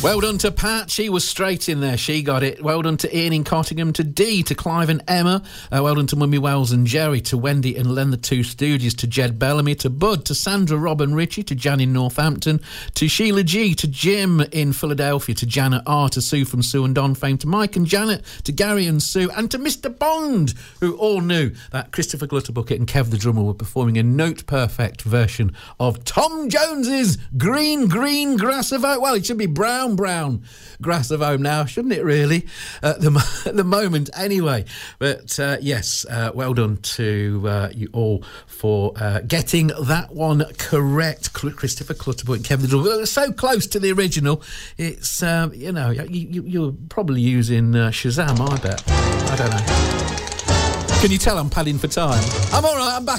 Well done to Pat. She was straight in there. She got it. Well done to Ian in Cottingham, to Dee, to Clive and Emma. Well done to Mummy Wells and Jerry, to Wendy and Len, the two Stooges, to Jed Bellamy, to Bud, to Sandra, Rob and Richie, to Jan in Northampton, to Sheila G, to Jim in Philadelphia, to Janet R, to Sue from Sue and Don fame, to Mike and Janet, to Gary and Sue, and to Mr. Bond, who all knew that Christopher Glutterbucket and Kev the drummer were performing a note-perfect version of Tom Jones's Green, Green Grass of Home. Well, it should be Brown, Brown Grass of Home now, shouldn't it, really? At the moment, anyway. But, yes, well done to you all for getting that one correct. Christopher Clutterbuck and Kevin the Drummer. So close to the original. It's, you know, you're probably using Shazam, I bet. I don't know. Can you tell I'm padding for time? I'm all right, I'm back.